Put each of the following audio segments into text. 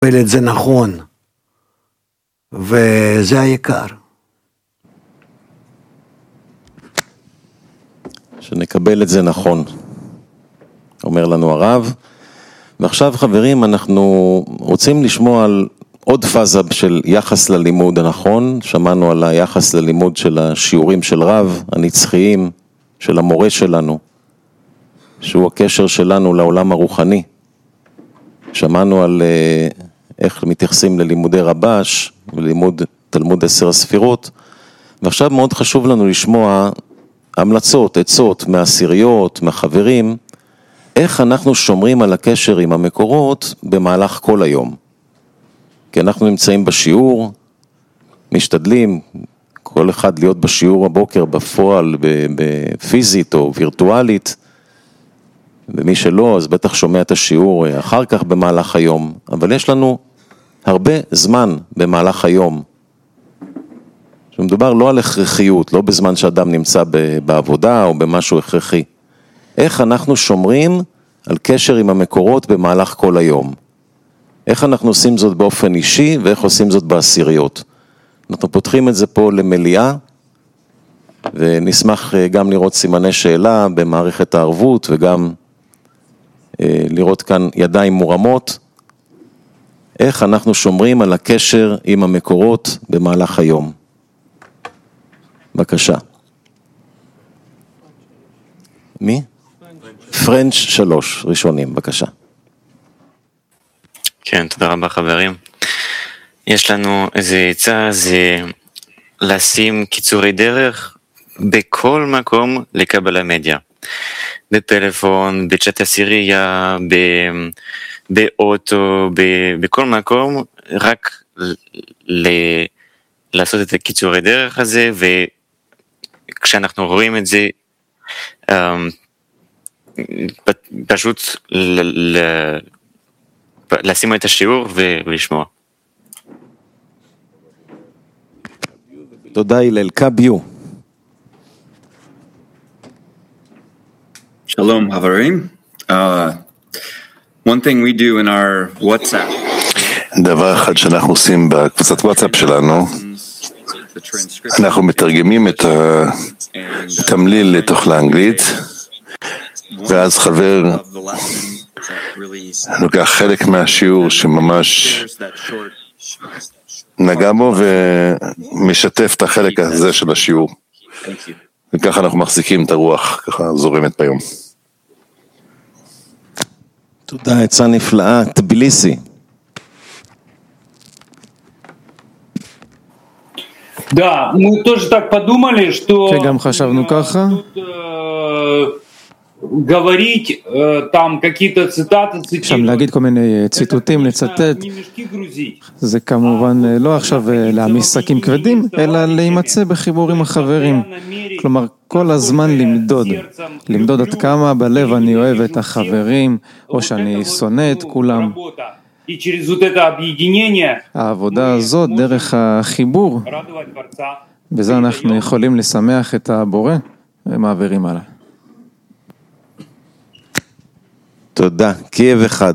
את זה נכון, וזה העיקר. שנקבל את זה נכון, אומר לנו הרב. ועכשיו חברים, אנחנו רוצים לשמוע על עוד פאזה של יחס ללימוד הנכון. שמענו על היחס ללימוד של השיעורים של רב, הנצחיים, של המורה שלנו, שהוא הקשר שלנו לעולם הרוחני. שמענו על איך מתייחסים ללימודי רבש ולימוד תלמוד 10 הספירות, ועכשיו מאוד חשוב לנו לשמוע המלצות, עצות מהעשיריות, מהחברים, איך אנחנו שומרים על הקשר עם המקורות במהלך כל היום. כי אנחנו נמצאים בשיעור, משתדלים כל אחד להיות בשיעור הבוקר בפועל, בפיזית או וירטואלית, ומי שלא אז בטח שומע את השיעור אחר כך במהלך היום, אבל יש לנו הרבה זמן במהלך היום, שמדובר לא על הכרחיות, לא בזמן שאדם נמצא בעבודה או במשהו הכרחי. איך אנחנו שומרים על קשר עם המקורות במהלך כל היום? איך אנחנו עושים זאת באופן אישי ואיך עושים זאת בעשיריות? אנחנו פותחים את זה פה למליאה, ונשמח גם לראות סימני שאלה במערכת הערבות, וגם לראות כאן ידיים מורמות. איך אנחנו שומרים על הקשר עם המקורות במהלך היום? בבקשה. מי? פרנץ' 3, ראשונים, בבקשה. כן, תודה רבה חברים. יש לנו איזה עצה, זה לשים קיצורי דרך בכל מקום לקבלה מדיה. בפלאפון, בצ'אט עשירייה, באוטו, בכל מקום, רק לעשות את הקיצורי דרך הזה, וכשאנחנו רואים את זה, פשוט לשים את השיעור ולשמוע. תודה הלל, קביו. Shalom, Havarim. One thing we do in our WhatsApp. דבר אחד שאנחנו עושים בקבוצת וואטסאפ שלנו, אנחנו מתרגמים את התמליל לתוך לאנגלית, ואז חבר לוקח חלק מהשיעור שממש נגע בו ומשתף את החלק הזה של השיעור. וככה אנחנו מחזיקים את הרוח, ככה זורמת ביום. תודה, עצה נפלאה, טביליסי. Да, мы тоже так подумали, что גם חשבנו ככה. говорить там какие-то цитаты, שם להגיד כל מיני ציטוטים, לצטט, זה כמובן לא עכשיו להעמיס שקים כבדים, אלא להימצא בחיבור עם החברים. כלומר, כל הזמן למדוד עד כמה בלב אני אוהב את החברים, או שאני שונא את כולם. העבודה הזאת, דרך החיבור, בזה אנחנו יכולים לשמח את הבורא, ומעבירים הלאה. תודה, קייב אחד.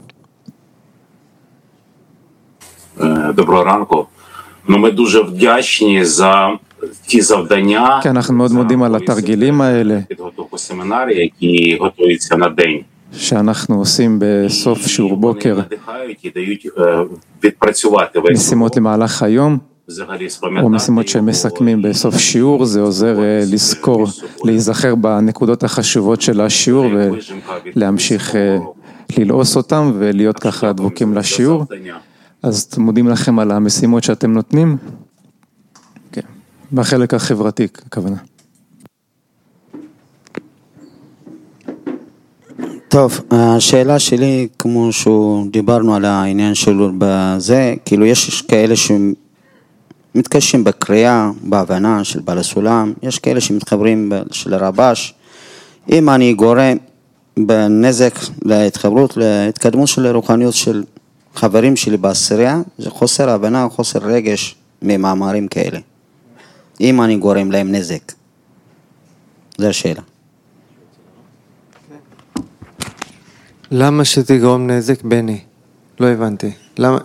Доброго ранку. Ми дуже вдячні за ті завдання. כן, אנחנו מאוד מודים על התרגילים האלה. підготовку семінарів, які готуються на день. שאנחנו עושים בסוף שיעור בוקר. Вони надихають і дають відпрацювати весь. משימות למהלך היום. או משימות שמסכמים בסוף שיעור, זה עוזר לזכור, להיזכר בנקודות החשובות של השיעור ולהמשיך ללעוס אותם ולהיות ככה דבוקים לשיעור. אז מודים לכם על המשימות שאתם נותנים. כן, בחלק החברתי, הכוונה. טוב, השאלה שלי, כמו שדיברנו על העניין שלו בזה, כאילו יש כאלה מתקשים בקריאה, בהבנה של בעל הסולם, יש כאלה שמתחברים של הרבש. אם אני גורם בנזק להתחברות, להתקדמות של הרוחניות של חברים שלי בעשירייה, זה חוסר הבנה, חוסר רגש ממאמרים כאלה. אם אני גורם להם נזק. זו השאלה. למה שתגרום נזק בני? לא הבנתי.